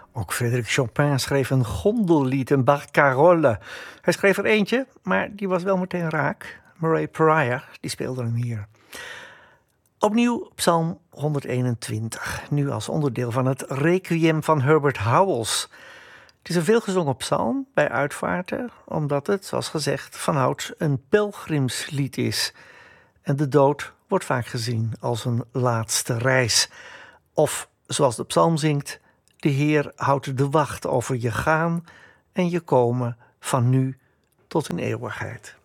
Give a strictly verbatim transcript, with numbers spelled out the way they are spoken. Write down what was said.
Ook Frédéric Chopin schreef een gondellied, een barcarolle. Hij schreef er eentje, maar die was wel meteen raak. Murray Pariah, die speelde hem hier. Opnieuw Psalm honderdeenentwintig, nu als onderdeel van het Requiem van Herbert Howells. Het is een veelgezongen psalm bij uitvaarten, omdat het, zoals gezegd, vanouds een pelgrimslied is. En de dood wordt vaak gezien als een laatste reis. Of, zoals de psalm zingt, de Heer houdt de wacht over je gaan en je komen van nu tot in eeuwigheid.